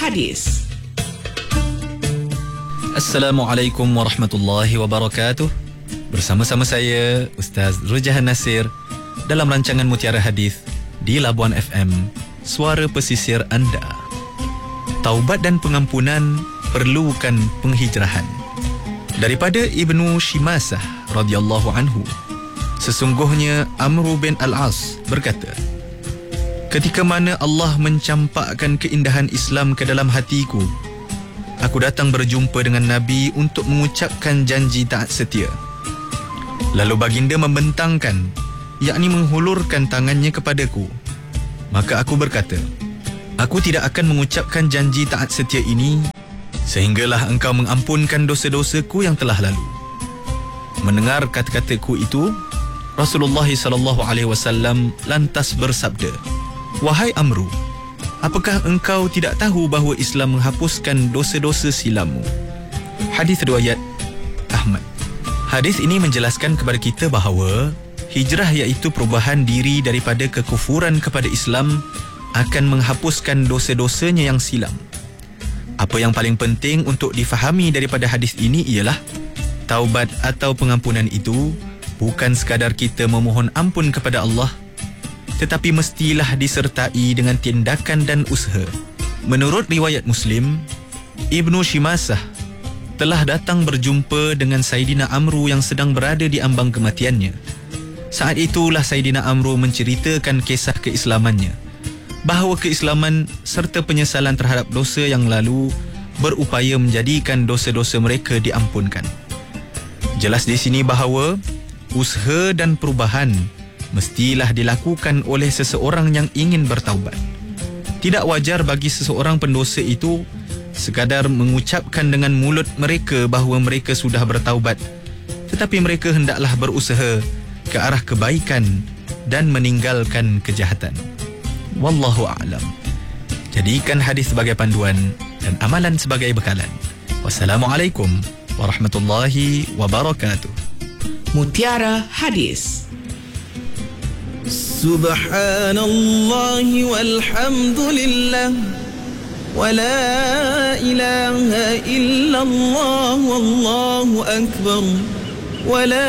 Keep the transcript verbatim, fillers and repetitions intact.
Hadis. Assalamualaikum warahmatullahi wabarakatuh. Bersama-sama saya Ustaz Rujahan Nasir dalam rancangan Mutiara Hadis di Labuan F M, suara pesisir anda. Taubat dan pengampunan perlukan penghijrahan. Daripada Ibnu Shimasah radhiyallahu anhu, sesungguhnya Amr bin Al-As berkata, ketika mana Allah mencampakkan keindahan Islam ke dalam hatiku, aku datang berjumpa dengan Nabi untuk mengucapkan janji taat setia. Lalu baginda membentangkan, yakni menghulurkan tangannya kepadaku. Maka aku berkata, aku tidak akan mengucapkan janji taat setia ini sehinggalah engkau mengampunkan dosa-dosaku yang telah lalu. Mendengar kata-kataku itu, Rasulullah sallallahu alaihi wasallam lantas bersabda, wahai Amru, apakah engkau tidak tahu bahawa Islam menghapuskan dosa-dosa silammu? Hadis riwayat Ahmad. Hadis ini menjelaskan kepada kita bahawa hijrah iaitu perubahan diri daripada kekufuran kepada Islam akan menghapuskan dosa-dosanya yang silam. Apa yang paling penting untuk difahami daripada hadis ini ialah taubat atau pengampunan itu bukan sekadar kita memohon ampun kepada Allah, tetapi mestilah disertai dengan tindakan dan usaha. Menurut riwayat Muslim, Ibnu Shimasah telah datang berjumpa dengan Saidina Amru yang sedang berada di ambang kematiannya. Saat itulah Saidina Amru menceritakan kisah keislamannya, bahawa keislaman serta penyesalan terhadap dosa yang lalu berupaya menjadikan dosa-dosa mereka diampunkan. Jelas di sini bahawa usaha dan perubahan mestilah dilakukan oleh seseorang yang ingin bertaubat. Tidak wajar bagi seseorang pendosa itu sekadar mengucapkan dengan mulut mereka bahawa mereka sudah bertaubat, tetapi mereka hendaklah berusaha ke arah kebaikan dan meninggalkan kejahatan. Wallahu a'lam. Jadikan hadis sebagai panduan dan amalan sebagai bekalan. Wassalamualaikum warahmatullahi wabarakatuh. Mutiara Hadis. Subhanallah walhamdulillah wa la ilaha illallah wallahu akbar wa la